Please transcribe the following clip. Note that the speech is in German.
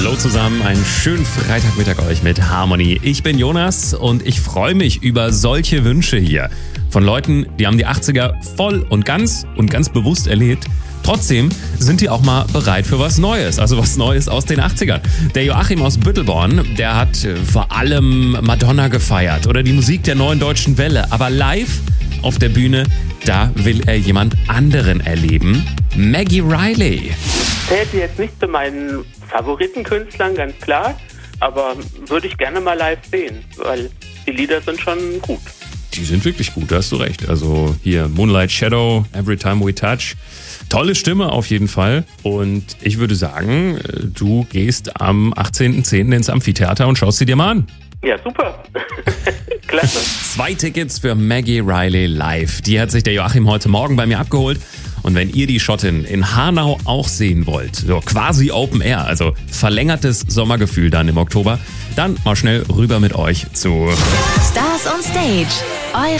Hallo zusammen, einen schönen Freitagmittag euch mit Harmony. Ich bin Jonas und ich freue mich über solche Wünsche hier. Von Leuten, die haben die 80er voll und ganz bewusst erlebt. Trotzdem sind die auch mal bereit für was Neues, also was Neues aus den 80ern. Der Joachim aus Büttelborn, der hat vor allem Madonna gefeiert oder die Musik der Neuen Deutschen Welle. Aber live auf der Bühne, da will er jemand anderen erleben. Maggie Reilly. Zählt jetzt nicht zu meinen Favoritenkünstlern, ganz klar, aber würde ich gerne mal live sehen, weil die Lieder sind schon gut. Die sind wirklich gut, da hast du recht. Also hier Moonlight Shadow, Every Time We Touch. Tolle Stimme auf jeden Fall. Und ich würde sagen, du gehst am 18.10. ins Amphitheater und schaust sie dir mal an. Ja, super. Klasse. 2 Tickets für Maggie Reilly live. Die hat sich der Joachim heute Morgen bei mir abgeholt. Und wenn ihr die Schottin in Hanau auch sehen wollt, so quasi Open Air, also verlängertes Sommergefühl dann im Oktober, dann mal schnell rüber mit euch zu Stars on Stage. Eure